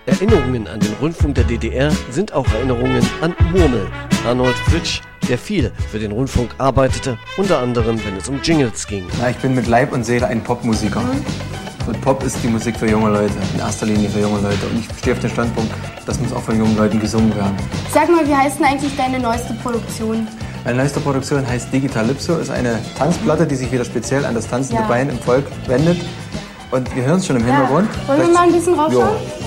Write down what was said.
Erinnerungen an den Rundfunk der DDR sind auch Erinnerungen an Murmel, Arnold Fritsch, der viel für den Rundfunk arbeitete, unter anderem, wenn es um Jingles ging. Na, ich bin mit Leib und Seele ein Popmusiker. Und Pop ist die Musik für junge Leute, in erster Linie für junge Leute. Und ich stehe auf dem Standpunkt, das muss auch von jungen Leuten gesungen werden. Sag mal, wie heißt denn eigentlich deine neueste Produktion? Meine neueste Produktion heißt Digitalypso, ist eine Tanzplatte, die sich wieder speziell an das tanzende Bein im Volk wendet. Und wir hören es schon im Hintergrund. Wollen wir mal ein bisschen raufschauen?